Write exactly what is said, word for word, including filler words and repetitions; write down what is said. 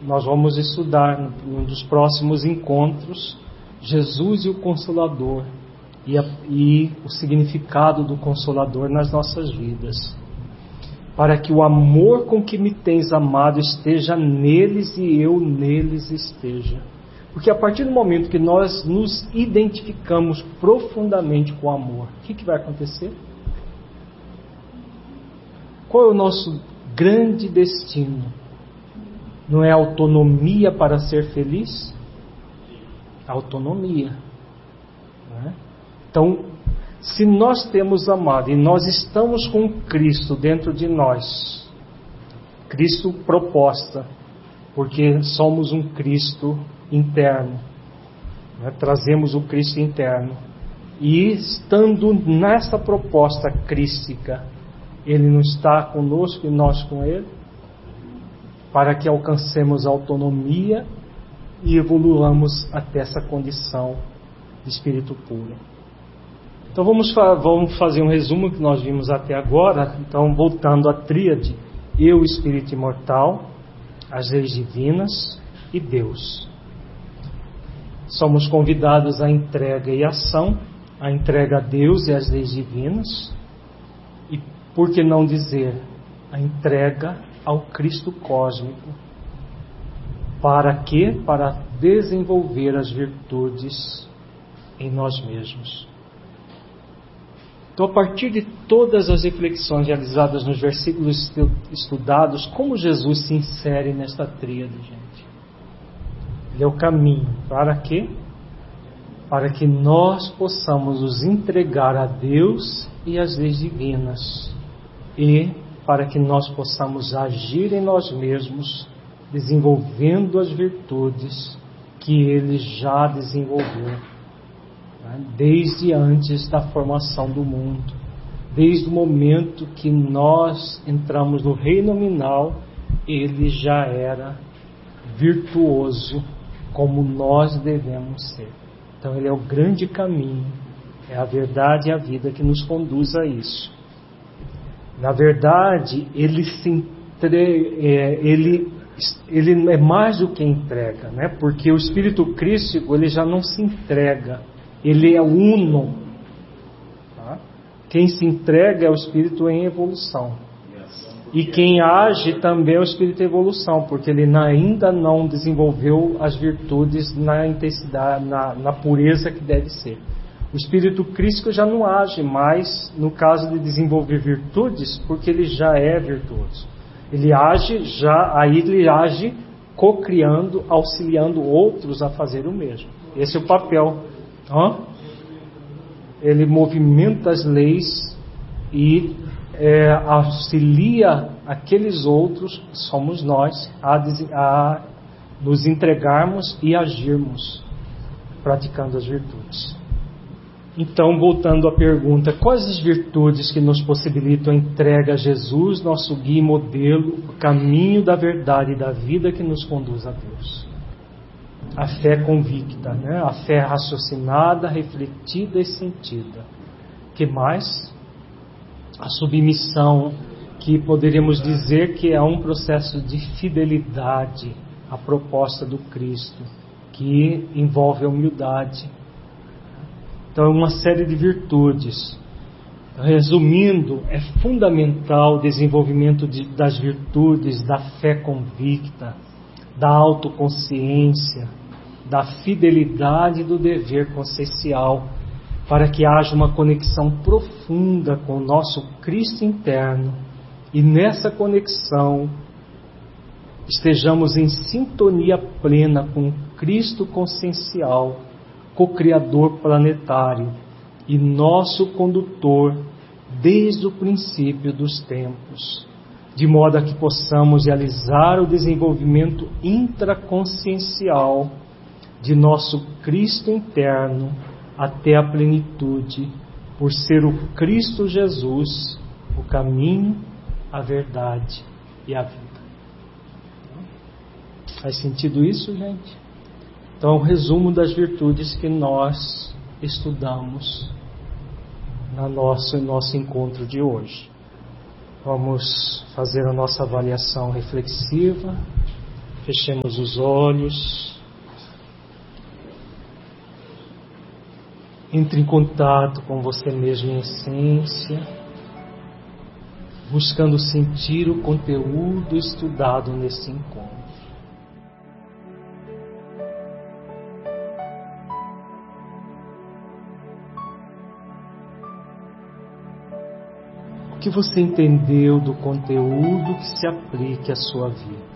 nós vamos estudar num dos próximos encontros Jesus e o Consolador e, a, e o significado do Consolador nas nossas vidas, para que o amor com que me tens amado esteja neles e eu neles esteja. Porque a partir do momento que nós nos identificamos profundamente com o amor, o que, que vai acontecer? Qual é o nosso grande destino? Não é autonomia para ser feliz? Autonomia. Não é? Então, se nós temos amado e nós estamos com Cristo dentro de nós, Cristo proposta, porque somos um Cristo interno, né? Trazemos o Cristo interno, e estando nessa proposta crística, Ele não está conosco e nós com Ele, para que alcancemos a autonomia e evoluamos até essa condição de espírito puro. Então vamos, fa- vamos fazer um resumo que nós vimos até agora. Então, voltando à tríade: eu, espírito imortal, as leis divinas e Deus. Somos convidados à entrega e ação, a entrega a Deus e às leis divinas, e por que não dizer a entrega ao Cristo cósmico. Para quê? Para desenvolver as virtudes em nós mesmos. Então, a partir de todas as reflexões realizadas nos versículos estudados, como Jesus se insere nesta tríade, gente? Ele é o caminho. Para quê? Para que nós possamos nos entregar a Deus e às leis divinas, e para que nós possamos agir em nós mesmos, desenvolvendo as virtudes que Ele já desenvolveu, né? Desde antes da formação do mundo, desde o momento que nós entramos no reino nominal, Ele já era virtuoso, como nós devemos ser. Então Ele é o grande caminho, é a verdade e a vida que nos conduz a isso. Na verdade, Ele se entre... é, ele, ele é mais do que entrega, né? Porque o Espírito Crístico, ele já não se entrega, ele é uno. Tá? Quem se entrega é o Espírito em evolução. E quem age também é o Espírito em evolução, porque ele ainda não desenvolveu as virtudes na intensidade, na, na pureza que deve ser. O Espírito Crístico já não age mais no caso de desenvolver virtudes, porque ele já é virtuoso. Ele age, já, aí ele age co-criando, auxiliando outros a fazer o mesmo. Esse é o papel. Hã? Ele movimenta as leis e é, auxilia aqueles outros, somos nós, a, a nos entregarmos e agirmos praticando as virtudes. Então, voltando à pergunta, quais as virtudes que nos possibilitam a entrega a Jesus, nosso guia e modelo, o caminho da verdade e da vida que nos conduz a Deus? A fé convicta, né? A fé raciocinada, refletida e sentida. Que mais? A submissão, que poderíamos dizer que é um processo de fidelidade à proposta do Cristo, que envolve a humildade. Então, é uma série de virtudes. Resumindo, é fundamental o desenvolvimento de, das virtudes da fé convicta, da autoconsciência, da fidelidade e do dever consciencial, para que haja uma conexão profunda com o nosso Cristo interno, e nessa conexão estejamos em sintonia plena com o Cristo consciencial, co-criador planetário e nosso condutor desde o princípio dos tempos, de modo a que possamos realizar o desenvolvimento intraconsciencial de nosso Cristo interno até a plenitude, por ser o Cristo Jesus, o caminho, a verdade e a vida. Faz sentido isso, gente? Então, o resumo das virtudes que nós estudamos no nosso, nosso encontro de hoje. Vamos fazer a nossa avaliação reflexiva Fechemos os olhos. Entre em contato com você mesmo em essência, buscando sentir o conteúdo estudado nesse encontro. O que você entendeu do conteúdo que se aplique à sua vida?